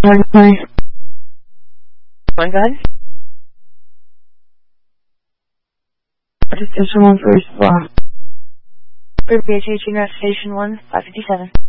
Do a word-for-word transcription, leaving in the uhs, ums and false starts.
One, one. One, go ahead. Just there's someone first. Wow. For B H H, Station one, five fifty-seven.